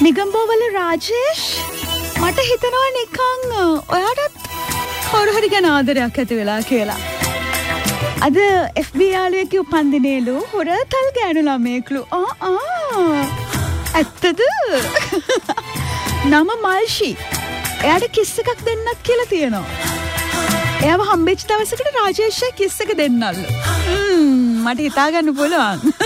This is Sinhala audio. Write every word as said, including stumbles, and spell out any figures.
නිගම්බෝවල රාජේෂ් මට හිතනවා නිකන් ඔයාටත් කවුරු හරි ගැන ආදරයක් ඇති වෙලා කියලා. අද එෆ් බී යාළුවෙක්ගේ උපන්දිනේලු හොරතල් ගෑනු ළමයෙක්ලු. ආ ආ ඇත්තද? නම මල්ෂි. එයාට කිස් එකක් දෙන්නත් කියලා තියෙනවා. එයාව හම්බෙච්ච දවසකට රාජේෂ් කිස් එක දෙන්නල්ලු. හ්ම් මට හිතා ගන්න පුළුවන්.